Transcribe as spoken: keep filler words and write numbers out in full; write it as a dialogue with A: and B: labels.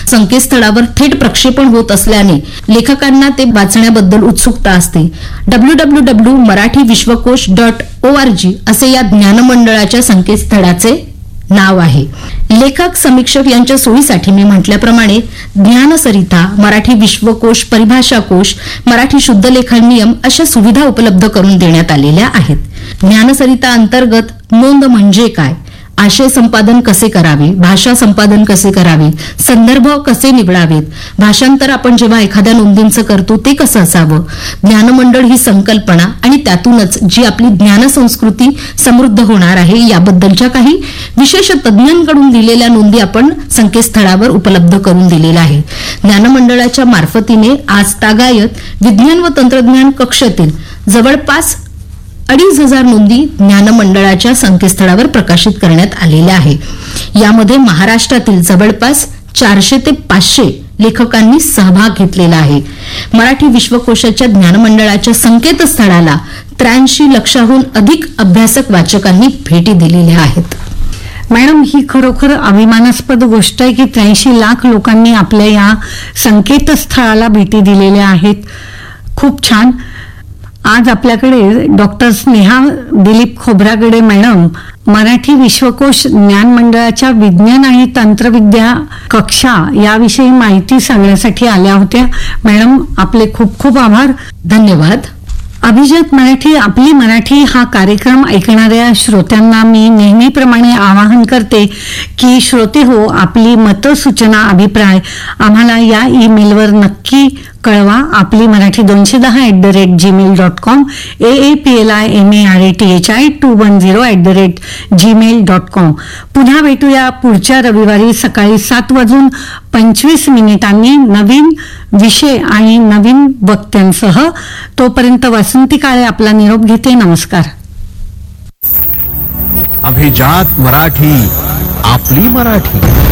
A: संकेतस्थळावर थेट प्रक्षेपण होत असल्याने लेखकांना ते वाचण्याबद्दल उत्सुकता असते. डब्ल्यू डब्ल्यू डब्ल्यू मराठी विश्वकोश डॉट ओ आर जी असे या ज्ञानमंडळाच्या संकेतस्थळाचे नाव आहे. लेखक समीक्षक यांच्या सोयीसाठी मी म्हटल्याप्रमाणे ज्ञानसरिता, मराठी विश्वकोश, परिभाषा कोश, मराठी शुद्ध लेखन नियम अशा सुविधा उपलब्ध करून देण्यात आलेल्या आहेत. ज्ञानसरिता अंतर्गत नोंद म्हणजे काय, आशय संपादन कसे करावे, भाषा संपादन कसे करावे, संदर्भ कसे निवडावेत, भाषांतर आपण जेव्हा एखाद्या नोंदींचं करतो ते कसं असावं, ज्ञानमंडळ ही संकल्पना आणि त्यातूनच जी आपली ज्ञानसंस्कृती समृद्ध होणार आहे याबद्दलच्या काही विशेष तज्ज्ञांकडून दिलेल्या नोंदी आपण संकेतस्थळावर उपलब्ध करून दिलेल्या आहे. ज्ञानमंडळाच्या मार्फतीने आजतागायत विज्ञान व तंत्रज्ञान कक्षातील जवळपास अडीच हजार नोंदी ज्ञानमंडळाच्या संकेतस्थळावर प्रकाशित करण्यात आलेल्या आहे. यामध्ये महाराष्ट्रातील जवळपास चारशे ते पाचशे लेखकांनी सहभाग घेतलेला आहे. मराठी विश्वकोशाच्या ज्ञानमंडळाच्या संकेतस्थळाला त्र्याऐंशी लक्षाहून अधिक अभ्यासक वाचकांनी भेटी दिलेल्या आहेत.
B: मॅडम, ही खरोखर अभिमानास्पद गोष्ट आहे की त्र्याऐंशी लाख लोकांनी आपल्या या संकेतस्थळाला भेटी दिलेल्या आहेत. खूप छान. आज आपल्याकडे डॉक्टर स्नेहा दिलीप खोब्रागडे मॅडम मराठी विश्वकोश ज्ञान मंडळाच्या विज्ञान आणि तंत्रविद्या कक्षा याविषयी माहिती सांगण्यासाठी आल्या होत्या. मॅडम, आपले खूप खूप आभार.
A: धन्यवाद.
B: अभिजात मराठी आपली मराठी हा कार्यक्रम ऐकणाऱ्या श्रोत्यांना मी नेहमीप्रमाणे आवाहन करते की श्रोते हो, आपली मतं, सूचना, अभिप्राय आम्हाला या ईमेलवर नक्की कळवा. आपली मराठी दोनशे दहा at the rate Gmail dot com, A A P L I M A R A T H I to one zero at the rate Gmail dot com. पुन्हा भेटूया पुढच्या रविवारी सकाळी सात वाजून पंचवीस मिनिटांनी नवीन विषय आणि नवीन वक्त्यांसह. तोपर्यंत वसंती काळे आपला निरोप घेते. नमस्कार.
C: अभिजात मराठी आपली मराठी.